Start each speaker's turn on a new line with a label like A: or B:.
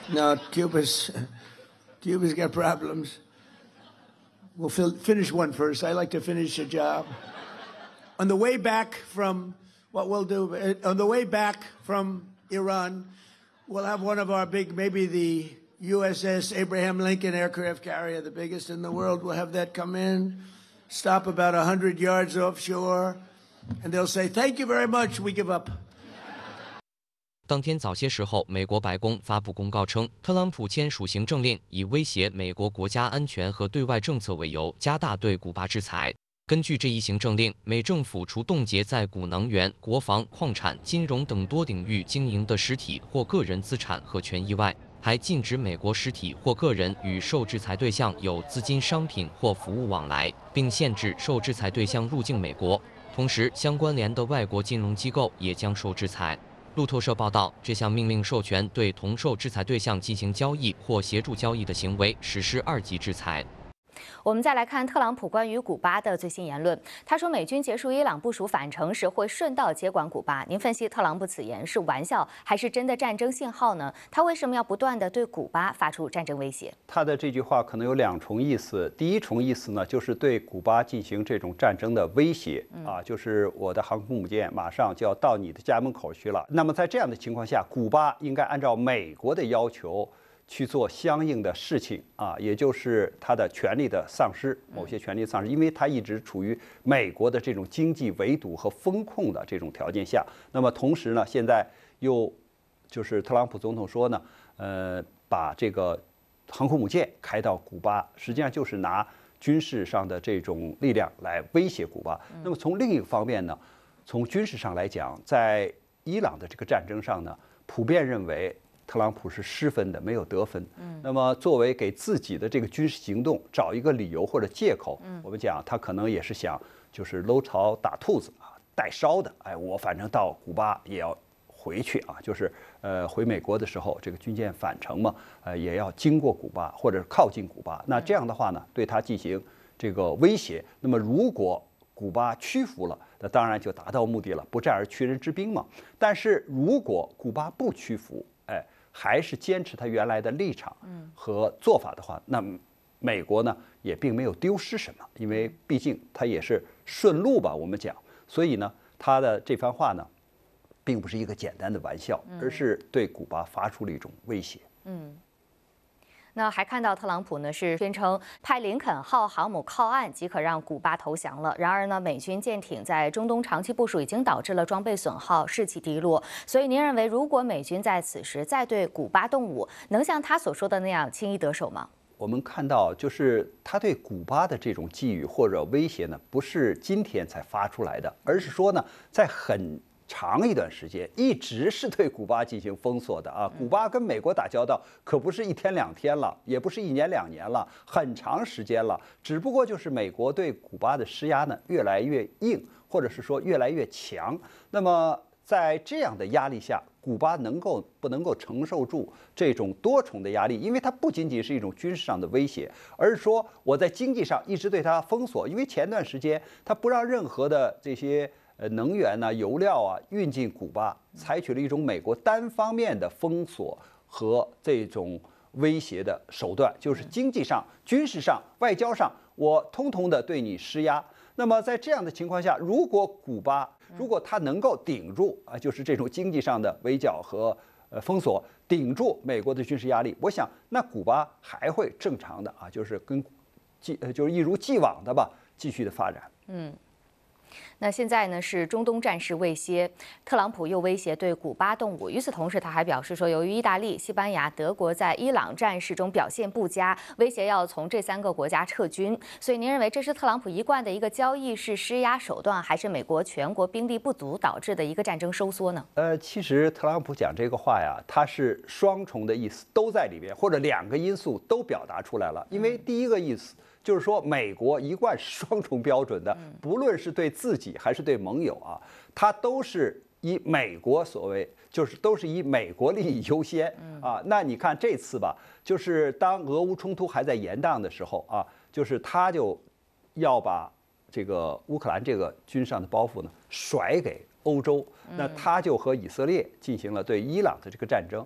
A: No, Cuba's got problems. We'll finish one first. I like to finish a job. On the way back from what we'll do, on the way back from Iran, we'll have one of our big, maybe the USS Abraham Lincoln aircraft carrier, the biggest in the world. We'll have that come in, stop about 100 yards offshore, and they'll say, "Thank you very much. We give up."
B: 当天早些时候，美国白宫发布公告称，特朗普签署行政令，以威胁美国国家安全和对外政策为由，加大对古巴制裁。根据这一行政令，美政府除冻结在古能源、国防、矿产、金融等多领域经营的实体或个人资产和权益外，还禁止美国实体或个人与受制裁对象有资金、商品或服务往来，并限制受制裁对象入境美国。同时，相关联的外国金融机构也将受制裁。 路透社报道，这项命令授权对同受制裁对象进行交易或协助交易的行为实施2级制裁。
C: 我们再来看特朗普关于古巴的最新言论。他说，美军结束伊朗部署反程时会顺道接管古巴。您分析特朗普此言是玩笑还是真的战争信号呢？他为什么要不断地对古巴发出战争威胁？
D: 他的这句话可能有2重意思。第一重意思呢，就是对古巴进行这种战争的威胁啊，就是我的航空母舰马上就要到你的家门口去了。那么在这样的情况下，古巴应该按照美国的要求 去做相应的事情啊，也就是他的权利的丧失，某些权利丧失，因为他一直处于美国的这种经济围堵和风控的这种条件下。那么同时呢，现在又就是特朗普总统说呢，把这个航空母舰开到古巴，实际上就是拿军事上的这种力量来威胁古巴。那么从另一个方面呢，从军事上来讲，在伊朗的这个战争上呢，普遍认为 特朗普是失分的，没有得分。那么作为给自己的这个军事行动找一个理由或者借口，我们讲他可能也是想就是搂草打兔子啊，带烧的。哎，我反正到古巴也要回去啊，就是回美国的时候，这个军舰返程嘛，也要经过古巴或者靠近古巴。那这样的话呢，对他进行这个威胁。那么如果 古巴屈服了，那当然就达到目的了，不战而屈人之兵嘛。但是如果古巴不屈服，哎， 还是坚持他原来的立场和做法的话，那美国呢也并没有丢失什么，因为毕竟他也是顺路吧，我们讲，所以呢，他的这番话呢，并不是一个简单的玩笑，而是对古巴发出了一种威胁。
C: 那还看到特朗普呢是宣称派林肯号航母靠岸即可让古巴投降了。然而呢，美军舰艇在中东长期部署已经导致了装备损耗、士气低落。所以您认为，如果美军在此时再对古巴动武，能像他所说的那样轻易得手吗？
D: 我们看到，就是他对古巴的这种寄语或者威胁呢，不是今天才发出来的，而是说呢，在很 长一段时间一直是对古巴进行封锁的啊，古巴跟美国打交道可不是1天2天了，也不是1年2年了，很长时间了。只不过就是美国对古巴的施压呢越来越硬，或者是说越来越强。那么在这样的压力下，古巴不能够承受住这种多重的压力？因为它不仅仅是一种军事上的威胁，而是说我在经济上一直对它封锁，因为前段时间它不让任何的这些 能源呐、油料啊运进古巴，采取了一种美国单方面的封锁和这种威胁的手段，就是经济上、军事上、外交上，我通通的对你施压。那么在这样的情况下，如果古巴它能够顶住啊，就是这种经济上的围剿和封锁，顶住美国的军事压力，我想那古巴还会正常的啊，就是就是一如既往的吧，继续的发展。
C: 那现在呢是中东战事未歇，特朗普又威胁对古巴动武。与此同时，他还表示说，由于意大利、西班牙、德国在伊朗战事中表现不佳，威胁要从这3个国家撤军。所以您认为这是特朗普一贯的一个交易式施压手段，还是美国全国兵力不足导致的一个战争收缩呢？
D: 其实特朗普讲这个话呀，他是双重的意思都在里边，或者2个因素都表达出来了。因为第一个意思 就是说，美国一贯是双重标准的，不论是对自己还是对盟友啊，它都是以美国就是都是以美国利益优先啊。那你看这次吧，就是当俄乌冲突还在延宕的时候啊，就是他就要把这个乌克兰这个军事上的包袱呢甩给欧洲，那他就和以色列进行了对伊朗的这个战争。